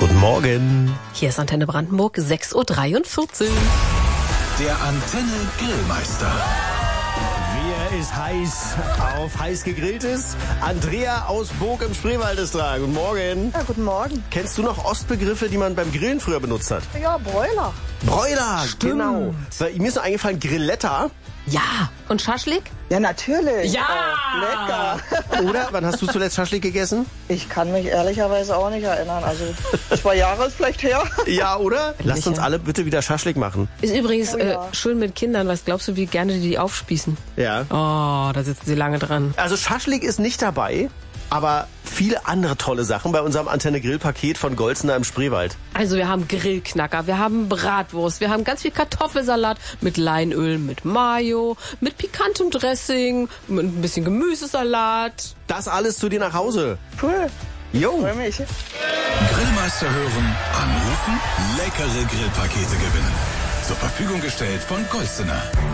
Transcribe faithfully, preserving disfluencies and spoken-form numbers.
Guten Morgen. Hier ist Antenne Brandenburg, sechs Uhr dreiundvierzig. Der Antenne Grillmeister. Wer ist heiß auf heiß gegrilltes? Andrea aus Burg im Spreewald ist dran. Guten Morgen. Ja, guten Morgen. Kennst du noch Ostbegriffe, die man beim Grillen früher benutzt hat? Ja, Broiler. Broiler, Stimmt. genau. Weil mir ist noch eingefallen, Grilletta. Ja, und Schaschlik? Ja, natürlich. Ja! Oh, lecker. Oder, wann hast du zuletzt Schaschlik gegessen? Ich kann mich ehrlicherweise auch nicht erinnern. Also, zwei Jahre ist vielleicht her. Ja, oder? Lasst uns alle bitte wieder Schaschlik machen. Ist übrigens Oh ja. äh, schön mit Kindern. Was glaubst du, wie gerne die die aufspießen? Ja. Oh, da sitzen sie lange dran. Also Schaschlik ist nicht dabei, aber viele andere tolle Sachen bei unserem Antenne-Grill-Paket von Golzener im Spreewald. Also wir haben Grillknacker, wir haben Bratwurst, wir haben ganz viel Kartoffelsalat mit Leinöl, mit Mayo, mit pikantem Dressing, mit ein bisschen Gemüsesalat. Das alles zu dir nach Hause. Cool. Jo. Freue mich. Grillmeister hören, anrufen, leckere Grillpakete gewinnen. Zur Verfügung gestellt von Golzener.